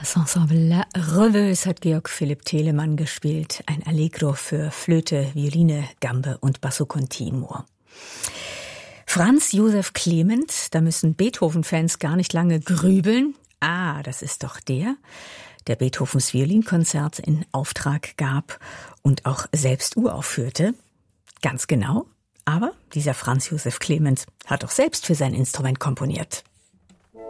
Das Ensemble La Reveuse hat Georg Philipp Telemann gespielt. Ein Allegro für Flöte, Violine, Gambe und Basso Continuo. Franz Josef Clement, da müssen Beethoven-Fans gar nicht lange grübeln. Ah, das ist doch der Beethovens Violinkonzert in Auftrag gab und auch selbst uraufführte. Ganz genau. Aber dieser Franz Josef Clement hat auch selbst für sein Instrument komponiert.